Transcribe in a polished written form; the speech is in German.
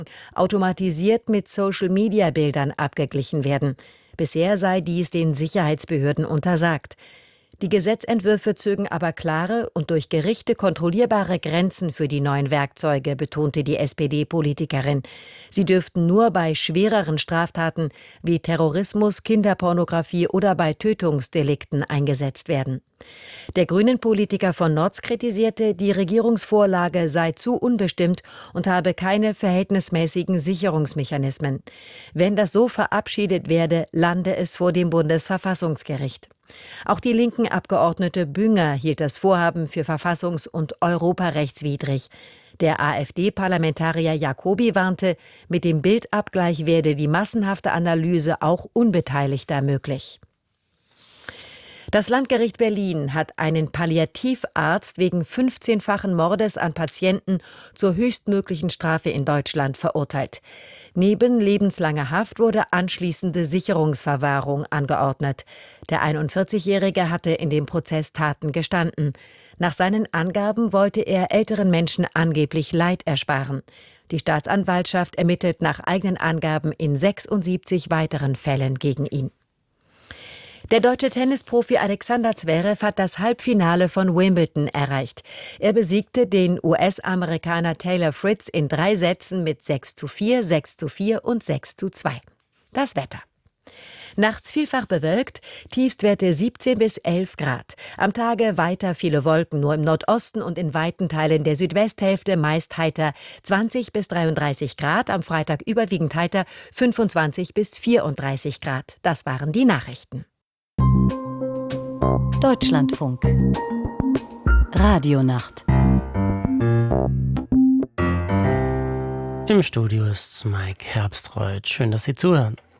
automatisiert mit Social-Media-Bildern abgeglichen werden. Bisher sei dies den Sicherheitsbehörden untersagt. Die Gesetzentwürfe zögen aber klare und durch Gerichte kontrollierbare Grenzen für die neuen Werkzeuge, betonte die SPD-Politikerin. Sie dürften nur bei schwereren Straftaten wie Terrorismus, Kinderpornografie oder bei Tötungsdelikten eingesetzt werden. Der Grünen-Politiker von Notz kritisierte, die Regierungsvorlage sei zu unbestimmt und habe keine verhältnismäßigen Sicherungsmechanismen. Wenn das so verabschiedet werde, lande es vor dem Bundesverfassungsgericht. Auch die linken Abgeordnete Bünger hielt das Vorhaben für verfassungs- und europarechtswidrig. Der AfD-Parlamentarier Jacobi warnte, mit dem Bildabgleich werde die massenhafte Analyse auch Unbeteiligter möglich. Das Landgericht Berlin hat einen Palliativarzt wegen 15-fachen Mordes an Patienten zur höchstmöglichen Strafe in Deutschland verurteilt. Neben lebenslanger Haft wurde anschließende Sicherungsverwahrung angeordnet. Der 41-Jährige hatte in dem Prozess Taten gestanden. Nach seinen Angaben wollte er älteren Menschen angeblich Leid ersparen. Die Staatsanwaltschaft ermittelt nach eigenen Angaben in 76 weiteren Fällen gegen ihn. Der deutsche Tennisprofi Alexander Zverev hat das Halbfinale von Wimbledon erreicht. Er besiegte den US-Amerikaner Taylor Fritz in 3 Sätzen mit 6:4, 6:4 und 6:2. Das Wetter. Nachts vielfach bewölkt, Tiefstwerte 17 bis 11 Grad. Am Tage weiter viele Wolken, nur im Nordosten und in weiten Teilen der Südwesthälfte meist heiter 20 bis 33 Grad. Am Freitag überwiegend heiter 25 bis 34 Grad. Das waren die Nachrichten. Deutschlandfunk. Radionacht. Im Studio ist Mike Herbstreuth. Schön, dass Sie zuhören.